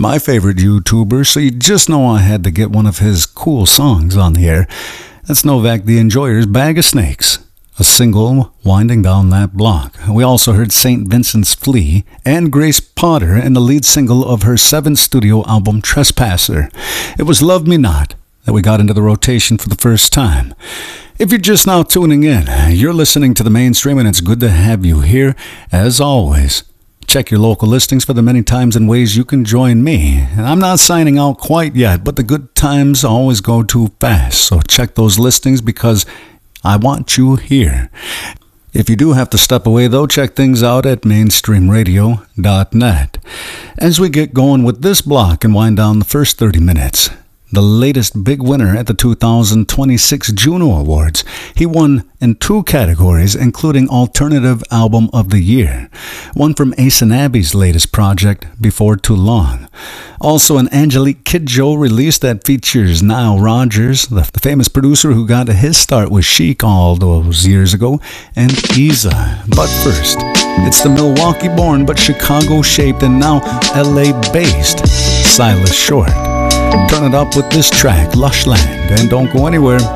my favorite YouTuber, so you just know I had to get one of his cool songs on the air. That's Novak the Enjoyer's Bag of Snakes, a single winding down that block. We also heard St. Vincent's Flea and Grace Potter in the lead single of her 7th studio album, Trespasser. It was Love Me Not that we got into the rotation for the first time. If you're just now tuning in, you're listening to The Mainstream, and it's good to have you here, as always. Check your local listings for the many times and ways you can join me. And I'm not signing out quite yet, but the good times always go too fast, so check those listings because I want you here. If you do have to step away, though, check things out at mainstreamradio.net. As we get going with this block and wind down the first 30 minutes, the latest big winner at the 2026 Juno Awards. He won in 2 categories, including Alternative Album of the Year, one from Ace and Abby's latest project, Before Too Long. Also, an Angelique Kidjo release that features Nile Rodgers, the famous producer who got his start with Chic all those years ago, and Iza. But first, it's the Milwaukee-born but Chicago-shaped and now LA-based Silas Short. Turn it up with this track, Lush Land, and don't go anywhere.